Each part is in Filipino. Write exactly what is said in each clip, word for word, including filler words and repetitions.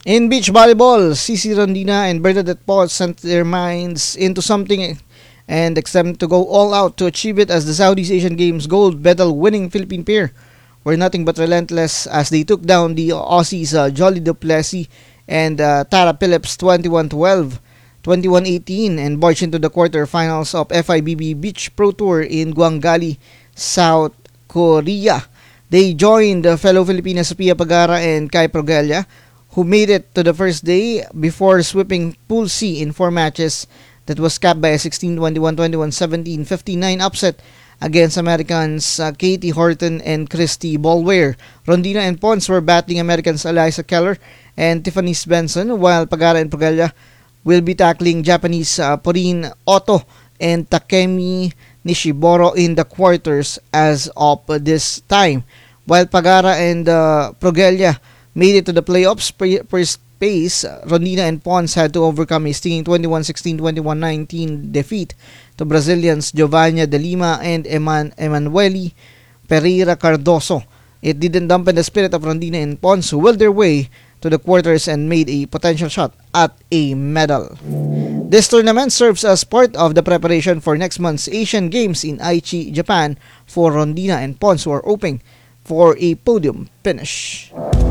In beach volleyball, Cici Rondina and Bernadette Pons sent their minds into something and expect to go all out to achieve it as the Southeast Asian Games gold medal winning Philippine pair were nothing but relentless as they took down the Aussies uh, Jolly Duplessis and uh, Tara Phillips twenty-one twelve, twenty-one eighteen and marched into the quarterfinals of F I B B Beach Pro Tour in Gwangali, South Korea. They joined uh, fellow Filipinas Sophia Pagara and Kai Progelia, who made it to the first day before sweeping Pool C in four matches that was capped by a sixteen twenty-one, twenty-one seventeen, fifteen-nine upset against Americans uh, Katie Horton and Christy Bolware. Rondina and Pons were battling Americans Eliza Keller and Tiffany Benson, while Pagara and Progelia will be tackling Japanese uh, Porine Otto and Takemi Nishiboro in the quarters as of uh, this time. While Pagara and uh, Progelia made it to the playoffs first pace, Rondina and Pons had to overcome a stinging twenty-one sixteen, twenty-one nineteen defeat to Brazilians Giovanna de Lima and Eman- Emanuele Pereira Cardoso. It didn't dampen the spirit of Rondina and Pons, who willed their way to the quarters and made a potential shot at a medal. This tournament serves as part of the preparation for next month's Asian Games in Aichi, Japan for Rondina and Pons, who are hoping for a podium finish.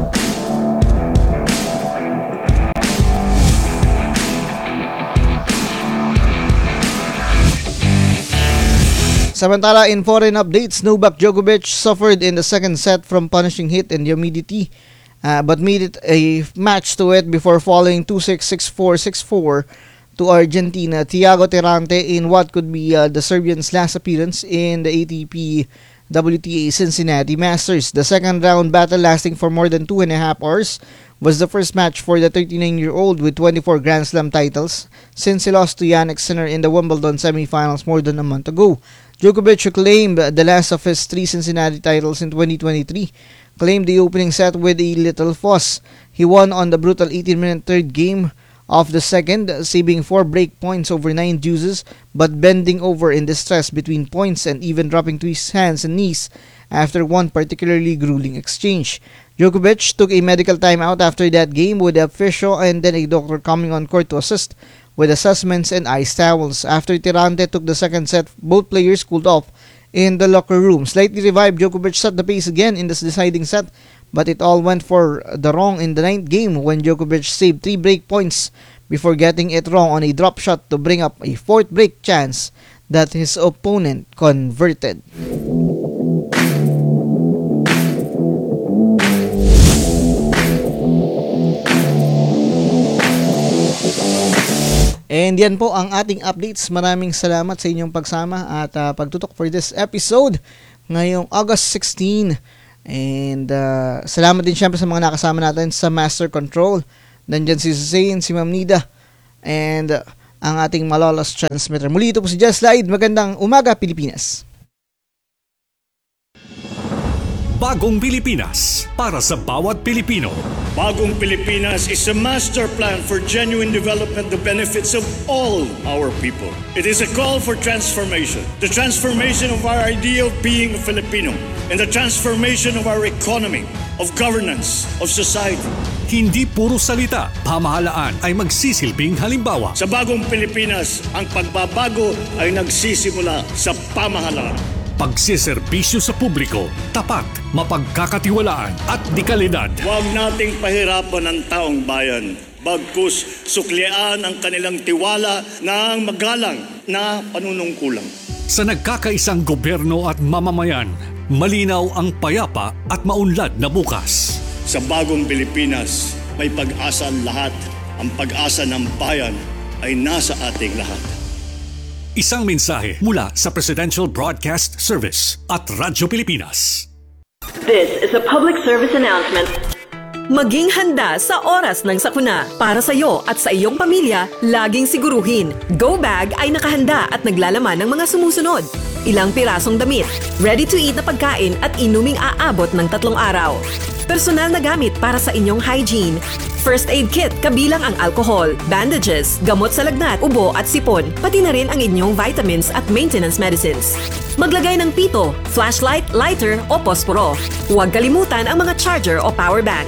Samantala, in foreign updates, Novak Djokovic suffered in the second set from punishing hit and humidity, uh, but made it a match to it before falling two six, six four, six four to Argentina Thiago Tirante in what could be uh, the Serbian's last appearance in the A T P W T A Cincinnati Masters. The second round battle, lasting for more than two and a half hours, was the first match for the thirty-nine-year-old with twenty-four Grand Slam titles since he lost to Jannik Sinner in the Wimbledon semifinals more than a month ago. Djokovic, who claimed the last of his three Cincinnati titles in twenty twenty-three, claimed the opening set with a little fuss. He won on the brutal eighteen-minute third game of the second, saving four break points over nine deuces, but bending over in distress between points and even dropping to his hands and knees after one particularly grueling exchange. Djokovic took a medical timeout after that game, with the official and then a doctor coming on court to assist with assessments and ice towels. After Tirante took the second set, both players cooled off in the locker room. Slightly revived, Djokovic set the pace again in the deciding set, but it all went for the wrong in the ninth game when Djokovic saved three break points before getting it wrong on a drop shot to bring up a fourth break chance that his opponent converted. And yan po ang ating updates. Maraming salamat sa inyong pagsama at uh, pagtutok for this episode ngayong August sixteenth. And uh, salamat din syempre sa mga nakasama natin sa Master Control. Nandyan si Zane, si Ma'am Nida, and uh, ang ating malolos transmitter. Muli ito po si Just Slide. Magandang umaga, Pilipinas. Bagong Pilipinas, para sa bawat Pilipino. Bagong Pilipinas is a master plan for genuine development, the benefits of all our people. It is a call for transformation. The transformation of our idea of being a Filipino and the transformation of our economy, of governance, of society. Hindi puro salita, pamahalaan ay magsisilbing halimbawa. Sa Bagong Pilipinas, ang pagbabago ay nagsisimula sa pamahalaan. Pagsiservisyo sa publiko, tapat, mapagkakatiwalaan at dekalidad. Huwag nating pahirapan ang taong bayan. Bagkus suklian ang kanilang tiwala ng magalang na panunungkulan. Sa nagkakaisang gobyerno at mamamayan, malinaw ang payapa at maunlad na bukas. Sa Bagong Pilipinas, may pag-asa ang lahat. Ang pag-asa ng bayan ay nasa ating lahat. Isang mensahe mula sa Presidential Broadcast Service at Radyo Pilipinas. This is a public service announcement. Maging handa sa oras ng sakuna. Para sa iyo at sa iyong pamilya, laging siguruhin, Go Bag ay nakahanda at naglalaman ng mga sumusunod. Ilang pirasong damit, ready-to-eat na pagkain at inuming aabot ng tatlong araw. Personal na gamit para sa inyong hygiene. First aid kit kabilang ang alcohol, bandages, gamot sa lagnat, ubo at sipon, pati na rin ang inyong vitamins at maintenance medicines. Maglagay ng pito, flashlight, lighter o posporo. Huwag kalimutan ang mga charger o power bank.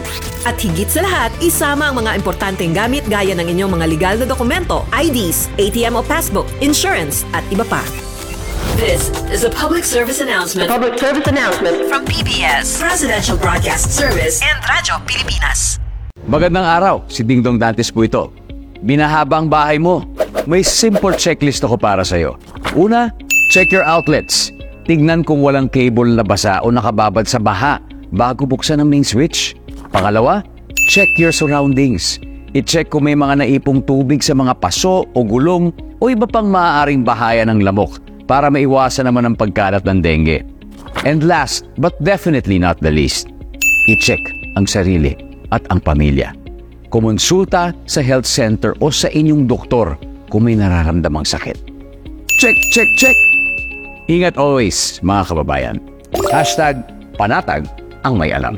At higit sa lahat, isama ang mga importanteng gamit gaya ng inyong mga legal na dokumento, I Ds, A T M o passbook, insurance, at iba pa. This is a public service announcement. Public service announcement from P B S, Presidential Broadcast Service, and Radyo Pilipinas. Magandang araw, si Dingdong Dantes po ito. Binahaba ang bahay mo. May simple checklist ako para sa'yo. Una, check your outlets. Tignan kung walang cable na basa o nakababad sa baha bago buksan ang main switch. Pangalawa, check your surroundings. I-check kung may mga naipong tubig sa mga paso o gulong o iba pang maaaring bahaya ng lamok para maiwasan naman ang pagkalat ng dengue. And last, but definitely not the least, i-check ang sarili at ang pamilya. Kumonsulta sa health center o sa inyong doktor kung may nararamdamang sakit. Check, check, check! Ingat always, mga kababayan. Hashtag panatag ang may alam.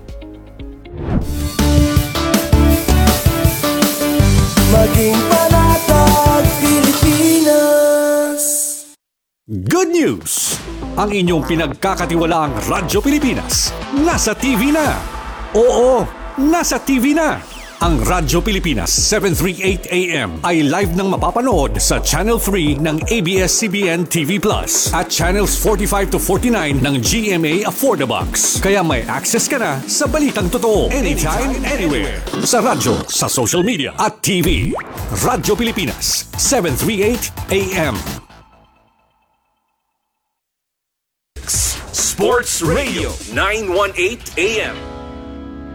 Maging panatag Pilipinas. Good news! Ang inyong pinagkakatiwalaang Radyo Pilipinas nasa T V na. Oo, nasa T V na. Ang Radyo Pilipinas seven thirty-eight A M ay live nang mapapanood sa Channel three ng A B S C B N T V Plus at Channels forty-five to forty-nine ng G M A Affordabox. Kaya may access ka na sa balitang totoo anytime, anywhere. Sa radyo, sa social media at T V. Radyo Pilipinas seven thirty-eight A M. Sports Radio nine eighteen A M.